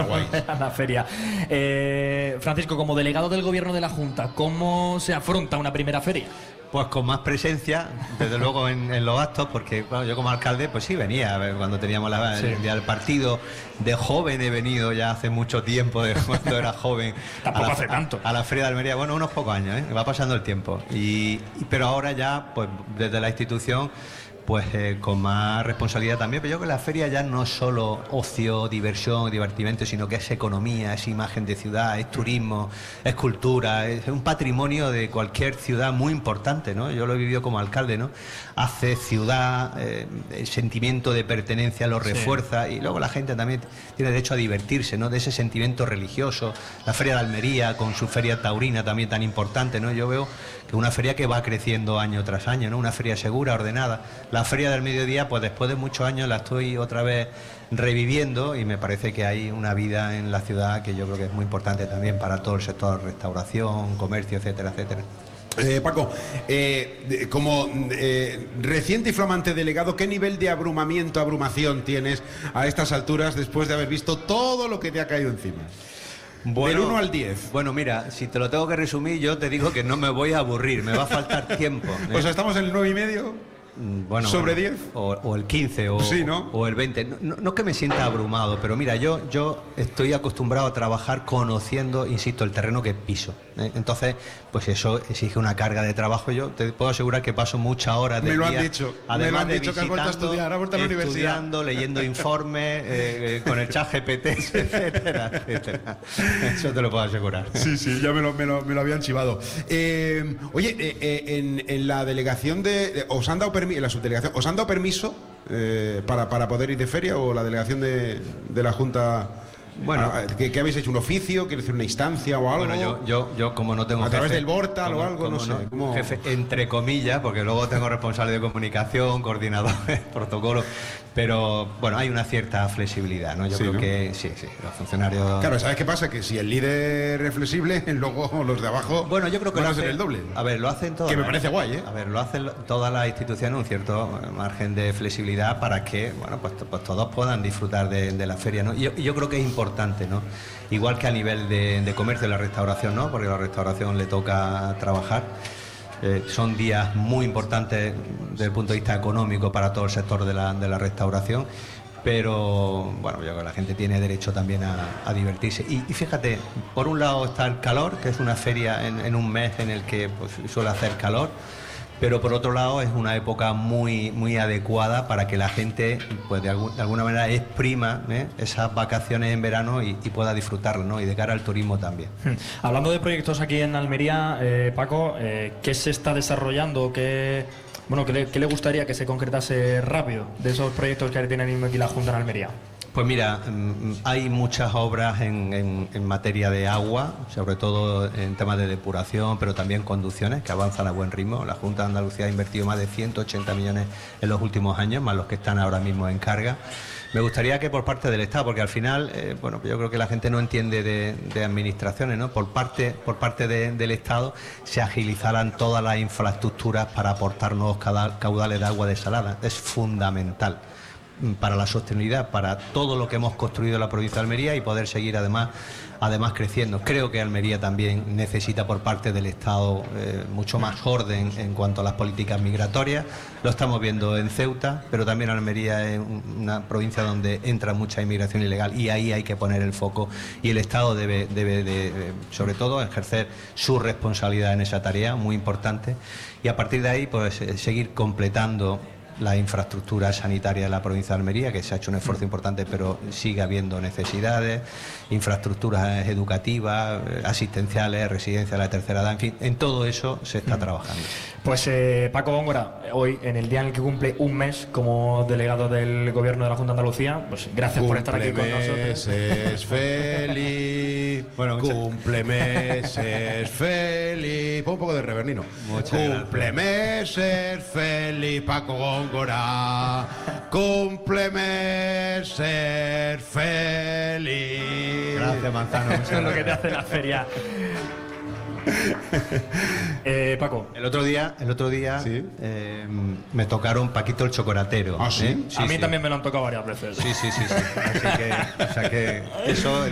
Paraguay. La feria. Francisco, como delegado del Gobierno de la Junta, ¿cómo se afronta una primera feria? Pues con más presencia, desde luego en los actos, porque bueno, yo como alcalde pues sí venía, a ver, cuando teníamos el día del partido, de joven he venido ya hace mucho tiempo, de cuando era joven. Tampoco hace tanto. A la Feria de Almería, bueno, unos pocos años, va pasando el tiempo. Pero ahora ya, pues desde la institución, pues con más responsabilidad también. Pero yo creo que la feria ya no es solo ocio, diversión, divertimento, sino que es economía, es imagen de ciudad, es turismo, es cultura, es un patrimonio de cualquier ciudad muy importante, ¿no? Yo lo he vivido como alcalde, ¿no? Hace ciudad, el sentimiento de pertenencia lo refuerza, y luego la gente también tiene derecho a divertirse, ¿no? De ese sentimiento religioso. La Feria de Almería, con su feria taurina también tan importante, ¿no? Yo veo que una feria que va creciendo año tras año, ¿no? Una feria segura, ordenada. La Feria del Mediodía, pues después de muchos años la estoy otra vez reviviendo, y me parece que hay una vida en la ciudad que yo creo que es muy importante también para todo el sector restauración, comercio, etcétera, etcétera. Paco, como reciente y flamante delegado, ¿qué nivel de abrumación tienes a estas alturas después de haber visto todo lo que te ha caído encima? Bueno, del 1 al 10. Bueno, mira, si te lo tengo que resumir, yo te digo que no me voy a aburrir, me va a faltar tiempo. O sea, estamos en el 9,5. Bueno, ¿sobre 10? O el 15 sí, ¿no? o el 20. No es que me sienta abrumado, pero mira, yo estoy acostumbrado a trabajar conociendo, insisto, el terreno que piso. Entonces, pues eso exige una carga de trabajo. Yo te puedo asegurar que paso muchas horas del día. Me lo han dicho. Además me lo han de dicho que has vuelto a estudiar, has vuelto a la universidad. Estudiando, leyendo informes, con el chat GPT, etcétera, etcétera. Eso te lo puedo asegurar. Sí, ya me lo habían chivado. Oye, en la delegación ¿os han dado en la subdelegación, ¿os han dado permiso para poder ir de feria, o la delegación de la Junta? Bueno, ¿qué habéis hecho? ¿Un oficio? ¿Quieres decir una instancia o algo? Bueno, yo como no tengo a jefe, través del Bortal o algo, no sé. Jefe, entre comillas, porque luego tengo responsable de comunicación, coordinadores, protocolo, pero bueno, hay una cierta flexibilidad, ¿no? Yo creo que sí, los funcionarios... Claro, ¿sabes qué pasa? Que si el líder es flexible, luego los de abajo, bueno, yo creo que van a ser el doble. A ver, lo hacen todas. Que me parece guay, ¿eh? A ver, lo hacen todas las instituciones, un cierto margen de flexibilidad para que, bueno, pues todos puedan disfrutar de la feria, ¿no? Y yo creo que es importante, ¿no? Igual que a nivel de comercio y la restauración, ¿no? Porque a la restauración le toca trabajar. Son días muy importantes desde el punto de vista económico para todo el sector de la restauración, pero bueno, yo creo que la gente tiene derecho también a divertirse. Y fíjate, por un lado está el calor, que es una feria en un mes en el que pues, suele hacer calor, pero por otro lado es una época muy, muy adecuada para que la gente pues de alguna manera exprima esas vacaciones en verano y pueda disfrutarlo, ¿no? Y de cara al turismo también. Hablando de proyectos aquí en Almería, Paco, ¿qué se está desarrollando? ¿Qué le gustaría que se concretase rápido de esos proyectos que tienen aquí la Junta en Almería? Pues mira, hay muchas obras en materia de agua, sobre todo en temas de depuración, pero también conducciones, que avanzan a buen ritmo. La Junta de Andalucía ha invertido más de 180 millones en los últimos años, más los que están ahora mismo en carga. Me gustaría que por parte del Estado, porque al final, yo creo que la gente no entiende de administraciones, ¿no? Por parte del Estado se agilizaran todas las infraestructuras para aportar nuevos caudales de agua desalada. Es fundamental para la sostenibilidad, para todo lo que hemos construido en la provincia de Almería y poder seguir además creciendo. Creo que Almería también necesita por parte del Estado mucho más orden en cuanto a las políticas migratorias. Lo estamos viendo en Ceuta, pero también Almería es una provincia donde entra mucha inmigración ilegal y ahí hay que poner el foco, y el Estado debe sobre todo ejercer su responsabilidad en esa tarea muy importante, y a partir de ahí pues seguir completando la infraestructura sanitaria de la provincia de Almería, que se ha hecho un esfuerzo importante, pero sigue habiendo necesidades, infraestructuras educativas, asistenciales, residencias de la tercera edad, en fin, en todo eso se está trabajando. Pues Paco Góngora, hoy, en el día en el que cumple un mes como delegado del Gobierno de la Junta de Andalucía, pues gracias por estar aquí con nosotros. Es feliz, cumplemeses feliz. Pon un poco de revernino. Cumplemeses feliz, Paco Góngora. Cumplemeses feliz. Gracias, Manzano. Eso es lo que te hace la feria. Paco, el otro día ¿sí? Me tocaron Paquito el Chocolatero. ¿Ah, sí? A mí también me lo han tocado varias veces. Sí. Así que, o sea que eso